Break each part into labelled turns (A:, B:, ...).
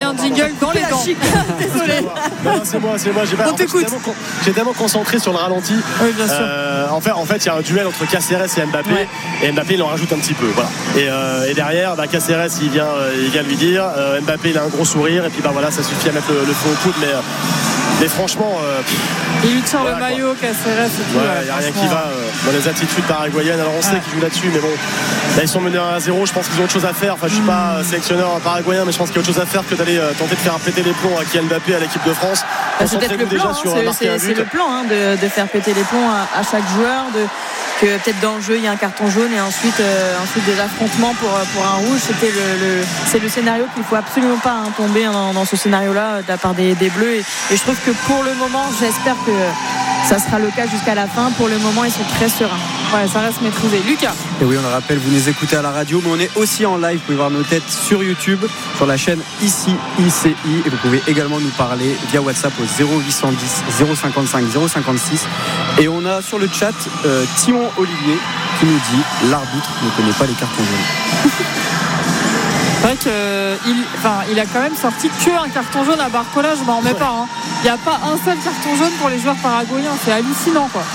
A: un jingle dans les dents. Désolé.
B: Non, c'est moi.
A: On t'écoute.
B: J'ai tellement concentré sur le ralenti.
A: Oui, bien sûr.
B: En fait, il y a un duel entre Caceres et Mbappé. Ouais. Et Mbappé, il en rajoute un petit peu. Voilà. Et derrière, Caceres, il vient lui dire. Mbappé, il a un gros sourire. Et puis, voilà, ça suffit à mettre le feu au coude. Mais franchement.
A: Il lui tire le maillot, Caceres et tout.
B: Il n'y a rien qui va dans les attitudes paraguayennes. Alors, on sait qu'ils jouent là-dessus. Mais bon, là, ils sont menés 1-0. Je pense qu'ils ont autre chose à faire. Enfin, je ne suis pas sélectionneur paraguayen, mais je pense qu'il y a autre chose à faire que d'aller tenter de faire péter les plombs à Kylian Mbappé à l'équipe de France.
C: C'est peut-être le plan, c'est le plan de faire péter les plombs à chaque joueur, que peut-être dans le jeu il y a un carton jaune et ensuite des affrontements pour un rouge. C'est le scénario qu'il ne faut absolument pas tomber dans ce scénario-là de la part des Bleus et je trouve que pour le moment, j'espère que ça sera le cas jusqu'à la fin. Pour le moment, ils sont très sereins.
A: Ouais, ça reste maîtrisé. Lucas.
D: Et oui, on le rappelle, vous nous écoutez à la radio, mais on est aussi en live. Vous pouvez voir nos têtes sur YouTube, sur la chaîne ICI. Et vous pouvez également nous parler via WhatsApp au 0810 055 056. Et on a sur le chat Timon Olivier qui nous dit l'arbitre ne connaît pas les cartons jaunes.
A: C'est vrai qu'il a quand même sorti qu'un carton jaune à Barcola, je m'en remets pas. Il n'y a pas un seul carton jaune pour les joueurs paraguayens, c'est hallucinant quoi.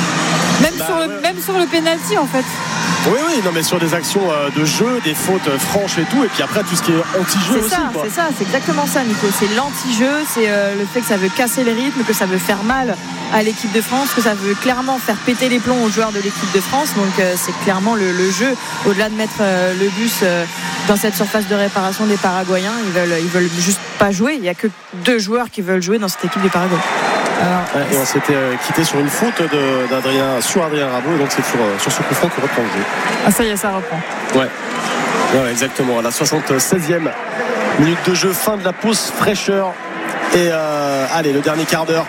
A: Même sur le penalty en fait.
B: Oui, non mais sur des actions de jeu, des fautes franches et tout, et puis après tout ce qui est anti-jeu aussi.
C: C'est exactement ça, Nico. C'est l'anti-jeu, c'est le fait que ça veut casser les rythmes, que ça veut faire mal à l'équipe de France, que ça veut clairement faire péter les plombs aux joueurs de l'équipe de France. Donc c'est clairement le jeu. Au-delà de mettre le bus dans cette surface de réparation des Paraguayens, ils veulent juste pas jouer. Il n'y a que 2 joueurs qui veulent jouer dans cette équipe du Paraguay.
B: Et on s'était quitté sur une faute sur Adrien Rabault, et donc c'est sur ce coup franc qu'on reprend le jeu.
A: Ah ça y est, ça reprend.
B: Ouais, exactement. À la 76e minute de jeu, fin de la pause fraîcheur. Et allez, le dernier quart d'heure.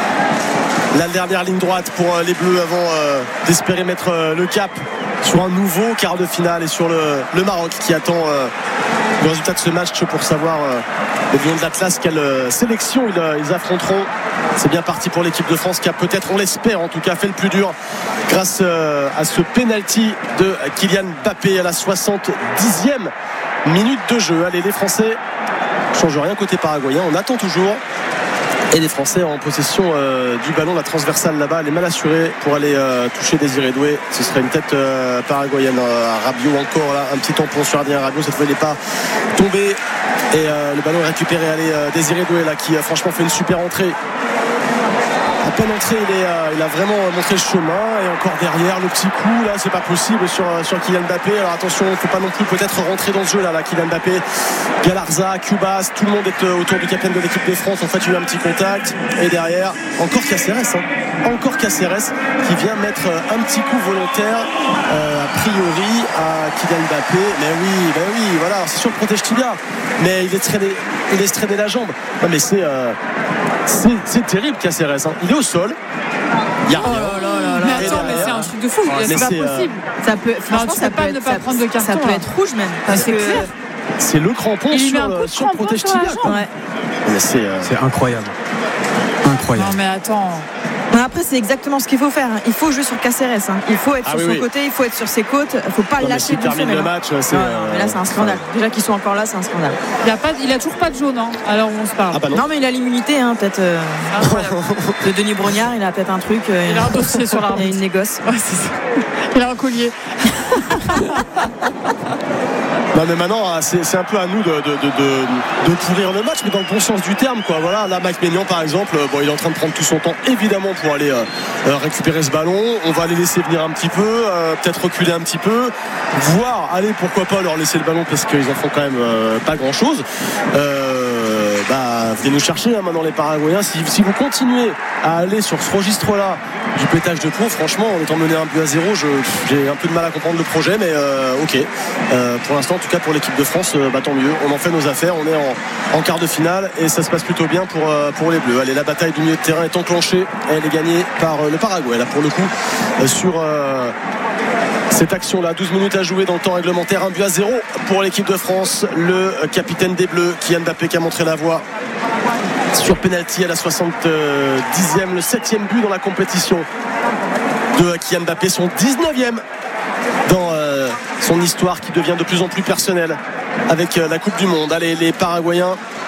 B: La dernière ligne droite pour les Bleus avant d'espérer mettre le cap sur un nouveau quart de finale et sur le Maroc qui attend le résultat de ce match pour savoir les Lions de l'Atlas quelle sélection ils affronteront. C'est bien parti pour l'équipe de France qui a peut-être, on l'espère en tout cas, fait le plus dur grâce à ce penalty de Kylian Mbappé à la 70e minute de jeu. Allez, les Français ne changent rien côté paraguayen, on attend toujours. Et les Français en possession du ballon, la transversale là-bas, elle est mal assurée pour aller toucher Désiré Doué. Ce serait une tête paraguayenne. Rabiot encore là, un petit tampon sur Adrien Rabiot, cette fois il n'est pas tombé. Et le ballon est récupéré. Allez, Désiré Doué là qui franchement fait une super entrée. À peine entré, il a vraiment montré le chemin. Et encore derrière, le petit coup là, c'est pas possible sur Kylian Mbappé. Alors attention, il ne faut pas non plus peut-être rentrer dans ce jeu là, Kylian Mbappé, Galarza, Cubas, tout le monde est autour du capitaine de l'équipe de France. En fait, il y a eu un petit contact. Et derrière, encore Caceres, encore Caceres qui vient mettre un petit coup volontaire a priori à Kylian Mbappé. Mais oui, voilà, c'est sûr le protège tibia, mais il laisse traîner la jambe. Non, mais c'est terrible Caceres, il est au sol, il y a rien.
A: Mais attends, mais c'est un truc de fou, c'est pas possible.
C: Ça peut, franchement,
A: ça peut pas prendre de carton.
C: Ça peut être rouge même.
A: C'est clair.
B: C'est le crampon sur le protège tibia. Mais c'est
D: incroyable.
A: Non mais attends.
C: Après, c'est exactement ce qu'il faut faire. Il faut jouer sur Caceres. Il faut être sur son côté, il faut être sur ses côtes. Il ne faut pas lâcher d'une semaine.
B: Le match,
C: mais là, c'est un scandale. Déjà qu'ils sont encore là, c'est un scandale.
A: Il a toujours pas de jaune, alors on se parle.
C: Non, mais il a l'immunité, peut-être. De Denis Brognard, il a peut-être un truc.
A: Il a un dossier sur l'arbitre.
C: Il a une négoce.
A: Ouais, c'est ça. Il a un collier.
B: Non mais maintenant c'est un peu à nous de pourrir le match, mais dans le bon sens du terme quoi. Voilà, là Mike Maignan par exemple, il est en train de prendre tout son temps évidemment pour aller récupérer ce ballon. On va les laisser venir un petit peu, peut-être reculer un petit peu, voire allez pourquoi pas leur laisser le ballon parce qu'ils en font quand même pas grand chose. Venez nous chercher maintenant les Paraguayens. Si vous continuez à aller sur ce registre là du pétage de plomb, franchement en étant mené 1-0, j'ai un peu de mal à comprendre le projet, mais ok, pour l'instant en tout cas pour l'équipe de France, tant mieux, on en fait nos affaires, on est en quart de finale et ça se passe plutôt bien pour les Bleus. Allez, la bataille du milieu de terrain est enclenchée, elle est gagnée par le Paraguay là pour le coup sur cette action-là. 12 minutes à jouer dans le temps réglementaire, 1-0 pour l'équipe de France. Le capitaine des Bleus, Kylian Mbappé, qui a montré la voie sur penalty à la 70e, le 7e but dans la compétition de Kylian Mbappé, son 19e dans son histoire qui devient de plus en plus personnelle avec la Coupe du Monde. Allez, les Paraguayens